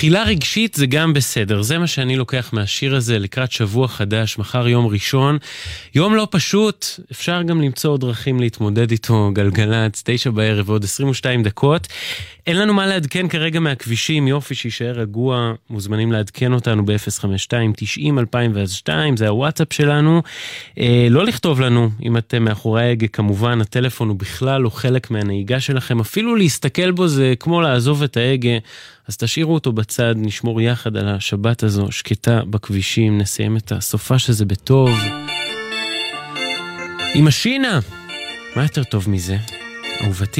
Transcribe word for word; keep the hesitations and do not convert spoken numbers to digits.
אכילה רגשית זה גם בסדר, זה מה שאני לוקח מהשיר הזה לקראת שבוע חדש, מחר יום ראשון, יום לא פשוט, אפשר גם למצוא דרכים להתמודד איתו, גלגלץ, תשע בערב ועוד עשרים ושתיים דקות, אין לנו מה לעדכן כרגע מהכבישים, יופי שישאר רגוע, מוזמנים לעדכן אותנו ב-אפס חמש שתיים תשעים אלפיים ושתיים, זה הוואטסאפ שלנו, אה, לא לכתוב לנו אם אתם מאחורי ההגה, כמובן הטלפון הוא בכלל לא חלק מהנהיגה שלכם, אפילו להסתכל בו זה כמו לעזוב את ההגה, אז תשאירו אותו בצד, נשמור יחד על השבת הזו, שקטה בכבישים, נסיים את הסופה שזה בטוב. עם השינה, מה יותר טוב מזה? אהובתי.